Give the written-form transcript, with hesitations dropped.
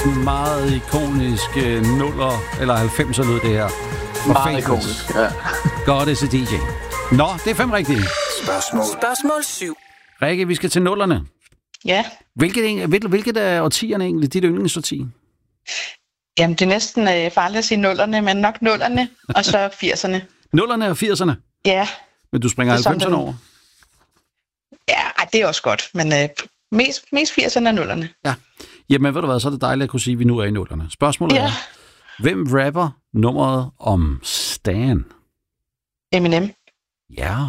Meget ikonisk nuller eller 90'er lød det her. Meget ikonisk, ja. God is a DJ. Nå, det er 5 rigtige. Spørgsmål 7. Rikke, vi skal til nullerne. Ja. Hvilket er årtierne egentlig? Dit yndlingsårti? Jamen, det er næsten farligt at sige nullerne, men nok nullerne, og så 80'erne. Nullerne og 80'erne? Ja. Men du springer 90'erne over? Ja, det er også godt, men mest 80'erne og nullerne. Ja. Jamen, ved du hvad, så er det dejligt at kunne sige, at vi nu er i nullerne. Spørgsmålet er, hvem rapper nummeret om Stan? Eminem. Ja.